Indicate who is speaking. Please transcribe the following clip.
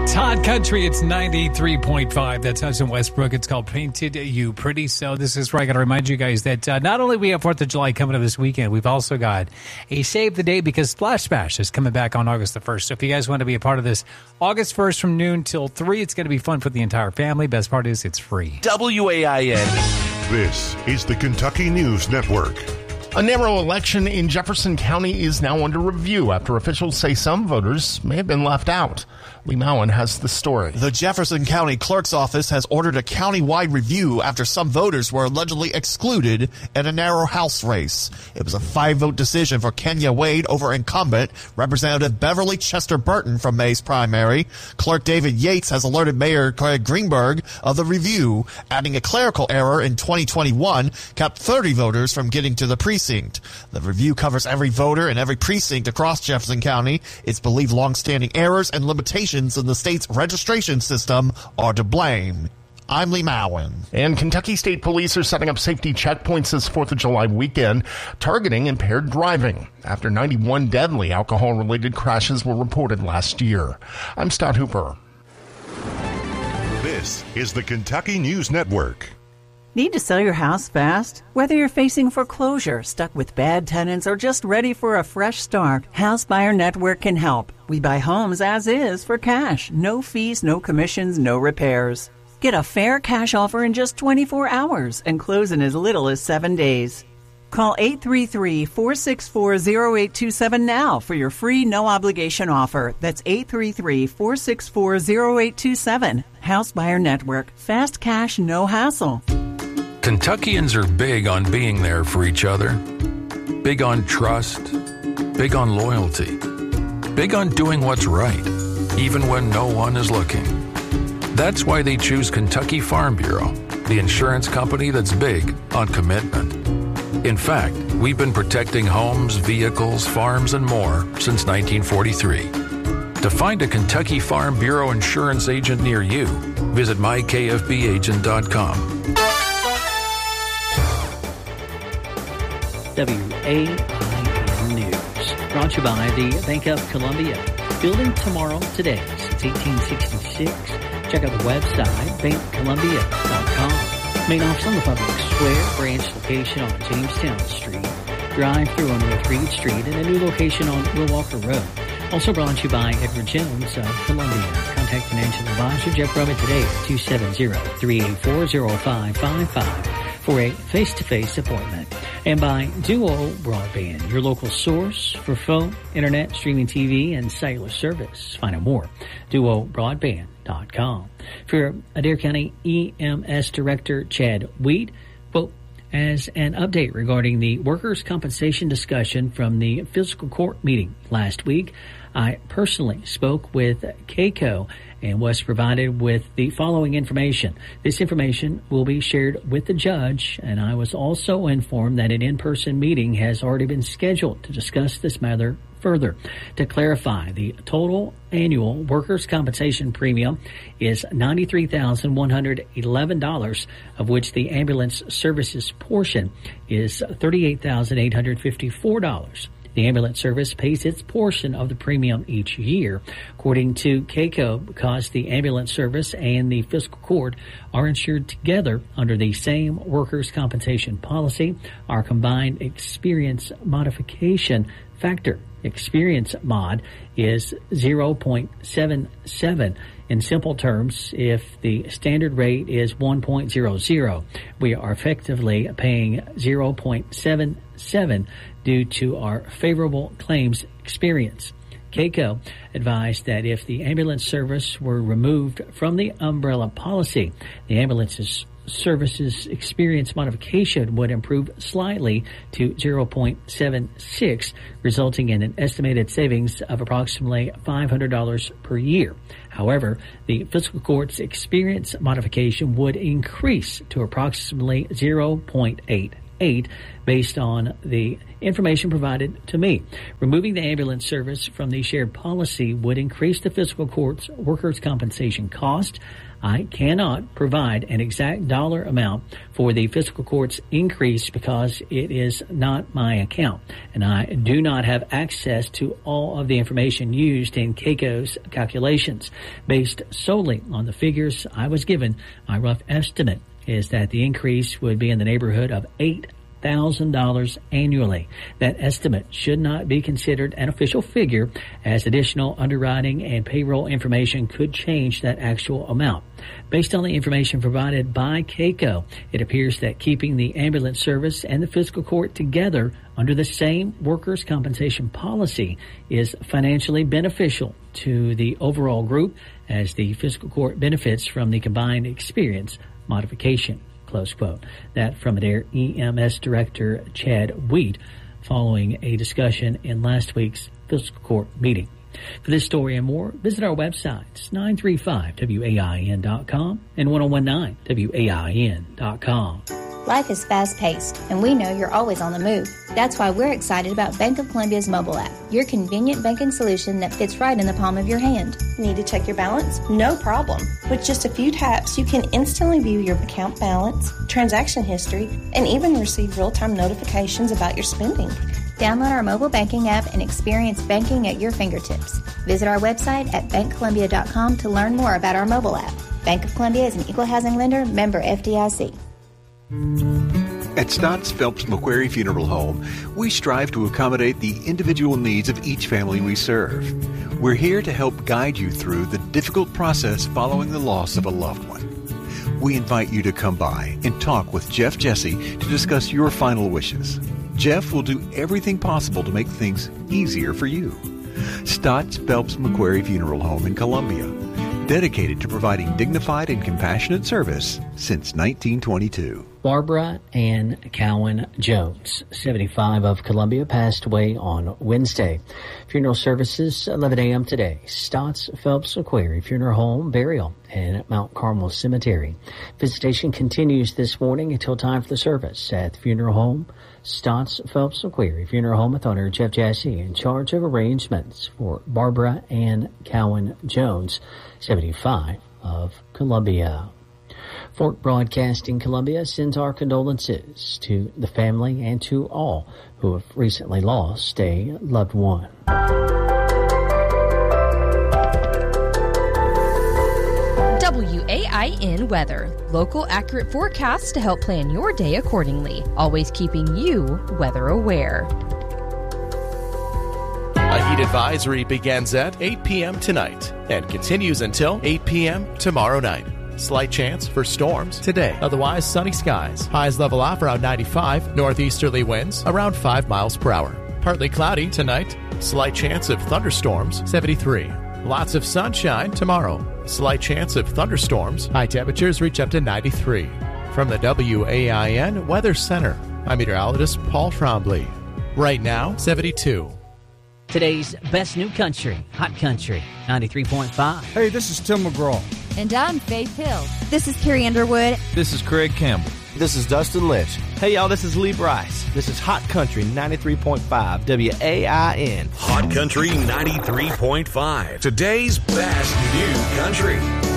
Speaker 1: It's hot country. It's 93.5. That's us in Westbrook. It's called Painted You Pretty. So this is where I got to remind you guys that not only we have 4th of July coming up this weekend, we've also got a Save the Day because Splash Bash is coming back on August the 1st. So if you guys want to be a part of this, August 1st from noon till 3, it's going to be fun for the entire family. Best part is it's free.
Speaker 2: WAIN.
Speaker 3: This is the Kentucky News Network.
Speaker 4: A narrow election in Jefferson County is now under review after officials say some voters may have been left out. Lee Mowen has the story.
Speaker 5: The Jefferson County Clerk's Office has ordered a county-wide review after some voters were allegedly excluded in a narrow House race. It was a 5-vote decision for Kenya Wade over incumbent Representative Beverly Chester Burton from May's primary. Clerk David Yates has alerted Mayor Craig Greenberg of the review, adding a clerical error in 2021 kept 30 voters from getting to the precinct. The review covers every voter in every precinct across Jefferson County. It's believed longstanding errors and limitations in the state's registration system are to blame. I'm Lee Mowen.
Speaker 4: And Kentucky State Police are setting up safety checkpoints this 4th of July weekend, targeting impaired driving after 91 deadly alcohol-related crashes were reported last year. I'm Stott Hooper.
Speaker 3: This is the Kentucky News Network.
Speaker 6: Need to sell your house fast? Whether you're facing foreclosure, stuck with bad tenants, or just ready for a fresh start, House Buyer Network can help. We buy homes as is for cash. No fees, no commissions, no repairs. Get a fair cash offer in just 24 hours and close in as little as 7 days. Call 833-464-0827 now for your free no-obligation offer. That's 833-464-0827. House Buyer Network. Fast cash, no hassle.
Speaker 7: Kentuckians are big on being there for each other, big on trust, big on loyalty, big on doing what's right, even when no one is looking. That's why they choose Kentucky Farm Bureau, the insurance company that's big on commitment. In fact, we've been protecting homes, vehicles, farms, and more since 1943. To find a Kentucky Farm Bureau insurance agent near you, visit mykfbagent.com.
Speaker 8: WAIN News, brought to you by the Bank of Columbia. Building tomorrow today since 1866. Check out the website, bankcolumbia.com. Main office on the Public Square, branch location on Jamestown Street. Drive through on North Reed Street, and a new location on Will Walker Road. Also brought to you by Edward Jones of Columbia. Contact Financial Advisor Jeff Rubbin today at 270-384-0555 for a face-to-face appointment. And by Duo Broadband, your local source for phone, internet, streaming TV, and cellular service. Find out more, duobroadband.com. For Adair County EMS Director Chad Wheat, quote, as an update regarding the workers' compensation discussion from the fiscal court meeting last week, I personally spoke with KCO and was provided with the following information. This information will be shared with the judge, and I was also informed that an in-person meeting has already been scheduled to discuss this matter further. To clarify, the total annual workers' compensation premium is $93,111, of which the ambulance services portion is $38,854. The ambulance service pays its portion of the premium each year. According to KCO, because the ambulance service and the fiscal court are insured together under the same workers' compensation policy, our combined experience modification factor, experience mod, is 0.77. In simple terms, if the standard rate is 1.00, we are effectively paying 0.77 due to our favorable claims experience. KCO advised that if the ambulance service were removed from the umbrella policy, the ambulance services experience modification would improve slightly to 0.76, resulting in an estimated savings of approximately $500 per year. However, the fiscal court's experience modification would increase to approximately 0.8 8 based on the information provided to me. Removing the ambulance service from the shared policy would increase the fiscal court's workers' compensation cost. I cannot provide an exact dollar amount for the fiscal court's increase because it is not my account, and I do not have access to all of the information used in KECO's calculations. Based solely on the figures I was given, my rough estimate is that the increase would be in the neighborhood of $8,000 annually. That estimate should not be considered an official figure, as additional underwriting and payroll information could change that actual amount. Based on the information provided by KECO, it appears that keeping the ambulance service and the fiscal court together under the same workers' compensation policy is financially beneficial to the overall group, as the fiscal court benefits from the combined experience modification. Close quote. That from Adair EMS Director Chad Wheat following a discussion in last week's fiscal court meeting. For this story and more, visit our websites, 935WAIN.com and 1019WAIN.com.
Speaker 9: Life is fast-paced, and we know you're always on the move. That's why we're excited about Bank of Columbia's mobile app, your convenient banking solution that fits right in the palm of your hand.
Speaker 10: Need to check your balance? No problem. With just a few taps, you can instantly view your account balance, transaction history, and even receive real-time notifications about your spending.
Speaker 9: Download our mobile banking app and experience banking at your fingertips. Visit our website at bankcolumbia.com to learn more about our mobile app. Bank of Columbia is an equal housing lender, member FDIC.
Speaker 11: At Stotts Phelps McQuarrie Funeral Home, we strive to accommodate the individual needs of each family we serve. We're here to help guide you through the difficult process following the loss of a loved one. We invite you to come by and talk with Jeff Jesse to discuss your final wishes. Jeff will do everything possible to make things easier for you. Stotts Phelps McQuarrie Funeral Home in Columbia, dedicated to providing dignified and compassionate service since 1922.
Speaker 8: Barbara Ann Cowan Jones, 75, of Columbia, passed away on Wednesday. Funeral services, 11 a.m. today. Stotts Phelps McQuarrie Funeral Home, burial in Mount Carmel Cemetery. Visitation continues this morning until time for the service at the funeral home. Stotts Phelps McQuarrie Funeral Home with owner Jeff Jassy in charge of arrangements for Barbara Ann Cowan Jones, 75, of Columbia. Fork Broadcasting Columbia sends our condolences to the family and to all who have recently lost a loved one.
Speaker 12: WAIN weather. Local accurate forecasts to help plan your day accordingly. Always keeping you weather aware.
Speaker 2: A heat advisory begins at 8 p.m. tonight and continues until 8 p.m. tomorrow night. Slight chance for storms today. Otherwise, sunny skies. Highs level off around 95. Northeasterly winds around 5 miles per hour. Partly cloudy tonight. Slight chance of thunderstorms, 73. Lots of sunshine tomorrow. Slight chance of thunderstorms. High temperatures reach up to 93. From the WAIN Weather Center, I'm meteorologist Paul Trombley. Right now, 72.
Speaker 13: Today's best new country, Hot Country, 93.5.
Speaker 14: Hey, this is Tim McGraw.
Speaker 12: And I'm Faith Hill. This is Carrie Underwood.
Speaker 15: This is Craig Campbell.
Speaker 16: This is Dustin Lynch.
Speaker 17: Hey, y'all, this is Lee Bryce. This is Hot Country 93.5 WAIN.
Speaker 18: Hot Country 93.5. Today's best new country.